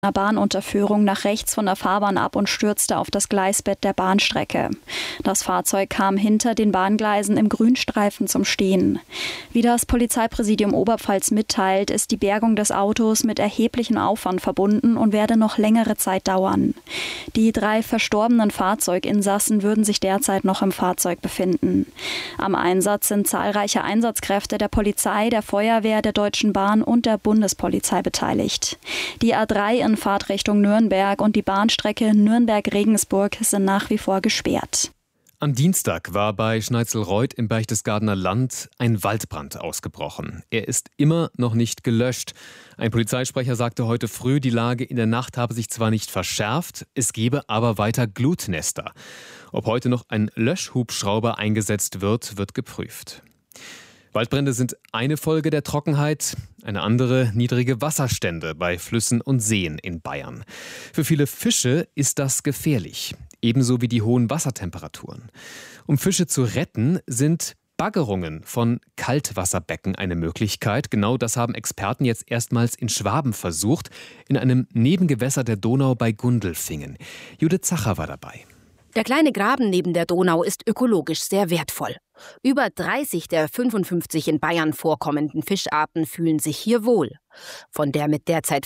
einer Bahnunterführung nach rechts von der Fahrbahn ab und stürzte auf das Gleisbett der Bahnstrecke. Das Fahrzeug kam hinter den Bahngleisen im Grünstreifen zum Stehen. Wie das Polizeipräsidium Oberpfalz mitteilt, ist die Bergung des Autos mit erheblichem Aufwand verbunden und werde noch längere Zeit dauern. Die 3 verstorbenen Fahrzeuginsassen würden sich derzeit noch im Fahrzeug befinden. Am Einsatz sind zahlreiche Einsatzkräfte der Polizei, der Feuerwehr, der Deutschen Bahn und der Bundespolizei beteiligt. Die A3 in Fahrtrichtung Nürnberg und die Bahnstrecke Nürnberg-Regensburg sind nach wie vor gesperrt. Am Dienstag war bei Schneizelreuth im Berchtesgadener Land ein Waldbrand ausgebrochen. Er ist immer noch nicht gelöscht. Ein Polizeisprecher sagte heute früh, die Lage in der Nacht habe sich zwar nicht verschärft, es gebe aber weiter Glutnester. Ob heute noch ein Löschhubschrauber eingesetzt wird, wird geprüft. Waldbrände sind eine Folge der Trockenheit, eine andere niedrige Wasserstände bei Flüssen und Seen in Bayern. Für viele Fische ist das gefährlich, ebenso wie die hohen Wassertemperaturen. Um Fische zu retten, sind Baggerungen von Kaltwasserbecken eine Möglichkeit. Genau das haben Experten jetzt erstmals in Schwaben versucht, in einem Nebengewässer der Donau bei Gundelfingen. Judith Zacher war dabei. Der kleine Graben neben der Donau ist ökologisch sehr wertvoll. Über 30 der 55 in Bayern vorkommenden Fischarten fühlen sich hier wohl. Von der mit derzeit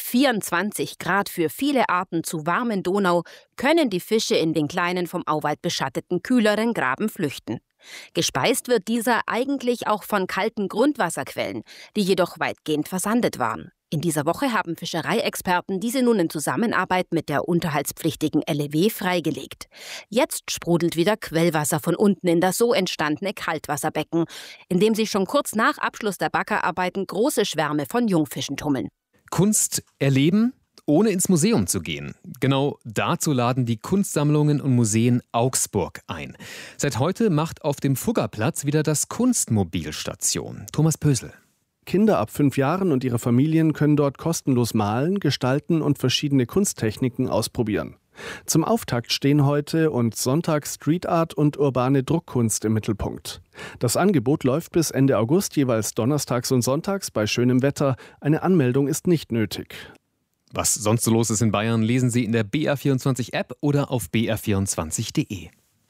24 Grad für viele Arten zu warmen Donau können die Fische in den kleinen, vom Auwald beschatteten, kühleren Graben flüchten. Gespeist wird dieser eigentlich auch von kalten Grundwasserquellen, die jedoch weitgehend versandet waren. In dieser Woche haben Fischereiexperten diese nun in Zusammenarbeit mit der unterhaltspflichtigen LEW freigelegt. Jetzt sprudelt wieder Quellwasser von unten in das so entstandene Kaltwasserbecken, in dem sich schon kurz nach Abschluss der Baggerarbeiten große Schwärme von Jungfischen tummeln. Kunst erleben, ohne ins Museum zu gehen. Genau dazu laden die Kunstsammlungen und Museen Augsburg ein. Seit heute macht auf dem Fuggerplatz wieder das Kunstmobil Station. Thomas Pösel. Kinder ab 5 Jahren und ihre Familien können dort kostenlos malen, gestalten und verschiedene Kunsttechniken ausprobieren. Zum Auftakt stehen heute und Sonntag Street Art und urbane Druckkunst im Mittelpunkt. Das Angebot läuft bis Ende August, jeweils donnerstags und sonntags bei schönem Wetter. Eine Anmeldung ist nicht nötig. Was sonst so los ist in Bayern, lesen Sie in der BR24-App oder auf br24.de.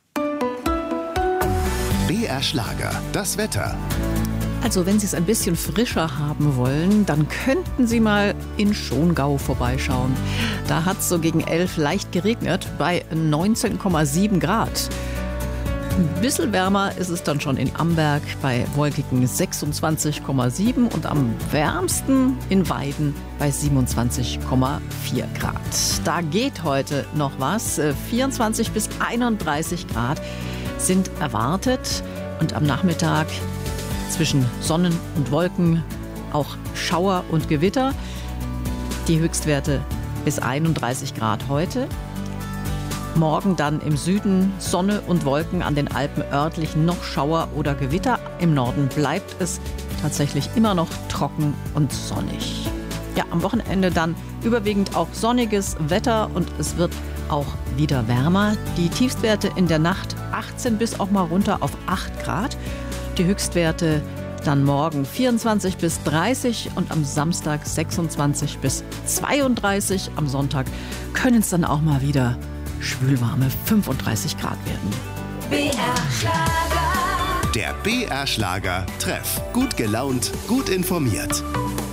BR Schlager, das Wetter. Also wenn Sie es ein bisschen frischer haben wollen, dann könnten Sie mal in Schongau vorbeischauen. Da hat es so gegen 11 leicht geregnet bei 19,7 Grad. Ein bisschen wärmer ist es dann schon in Amberg bei wolkigen 26,7 und am wärmsten in Weiden bei 27,4 Grad. Da geht heute noch was. 24 bis 31 Grad sind erwartet und am Nachmittag zwischen Sonnen und Wolken auch Schauer und Gewitter. Die Höchstwerte bis 31 Grad heute. Morgen dann im Süden Sonne und Wolken, an den Alpen örtlich noch Schauer oder Gewitter. Im Norden bleibt es tatsächlich immer noch trocken und sonnig. Ja, am Wochenende dann überwiegend auch sonniges Wetter und es wird auch wieder wärmer. Die Tiefstwerte in der Nacht 18 bis auch mal runter auf 8 Grad. Die Höchstwerte dann morgen 24 bis 30 und am Samstag 26 bis 32. Am Sonntag können es dann auch mal wieder schwülwarme 35 Grad werden. BR Schlager. Der BR Schlager Treff. Gut gelaunt, gut informiert.